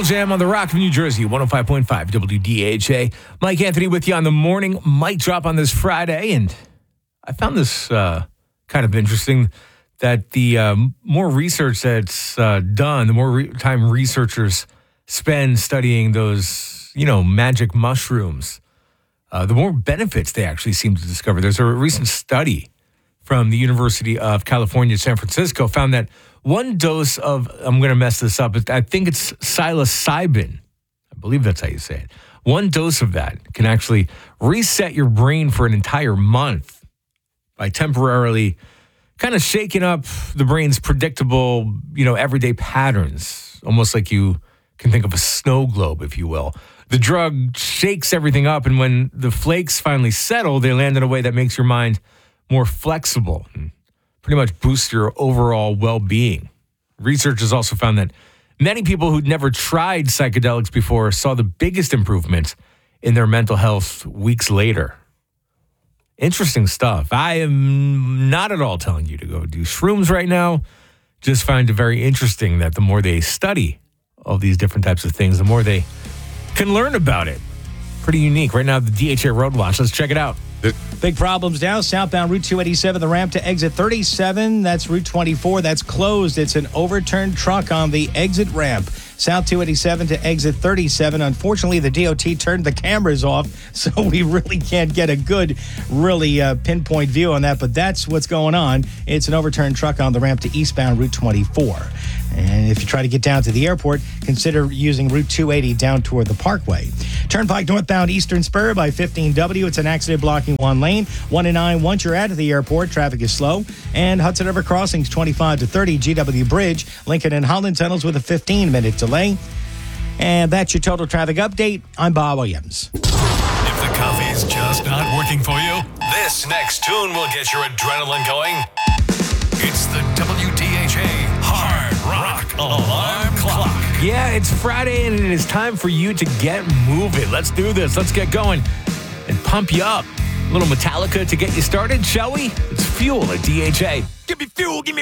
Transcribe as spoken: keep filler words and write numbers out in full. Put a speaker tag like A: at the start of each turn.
A: Pearl Jam on the Rock of New Jersey, one oh five point five W D H A. Mike Anthony with you on the morning mic drop on this Friday. And I found this uh, kind of interesting that the um, more research that's uh, done, the more re- time researchers spend studying those, you know, magic mushrooms, uh, the more benefits they actually seem to discover. There's a recent study from the University of California, San Francisco, found that one dose of, I'm going to mess this up, I think it's psilocybin. I believe that's how you say it. One dose of that can actually reset your brain for an entire month by temporarily kind of shaking up the brain's predictable, you know, everyday patterns, almost like you can think of a snow globe, if you will. The drug shakes everything up, and when the flakes finally settle, they land in a way that makes your mind more flexible and pretty much boosts your overall well-being. Researchers also found that many people who'd never tried psychedelics before saw the biggest improvements in their mental health weeks later. Interesting stuff. I am not at all telling you to go do shrooms right now. Just find it very interesting that the more they study all these different types of things, the more they can learn about it. Pretty unique. Right now, the D H A Road Watch. Let's check it out.
B: Big problems now. Southbound Route two eighty-seven, the ramp to exit thirty-seven. That's Route twenty-four. That's closed. It's an overturned truck on the exit ramp. South two eighty-seven to exit thirty-seven. Unfortunately, the D O T turned the cameras off, so we really can't get a good, really uh, pinpoint view on that. But that's what's going on. It's an overturned truck on the ramp to eastbound Route twenty-four. And if you try to get down to the airport, consider using Route two eighty down toward the Parkway. Turnpike northbound Eastern Spur by fifteen W. It's an accident blocking one lane. one and nine once you're at the airport. Traffic is slow. And Hudson River Crossings twenty-five to thirty. G W Bridge, Lincoln and Holland tunnels with a fifteen-minute delay. And that's your total traffic update. I'm Bob Williams.
C: If the coffee's just not working for you, this next tune will get your adrenaline going. It's the W D H A Hard Rock Alarm Clock.
A: Yeah, it's Friday, and it is time for you to get moving. Let's do this. Let's get going and pump you up. A little Metallica to get you started, shall we? It's Fuel at D H A. Give me fuel, give me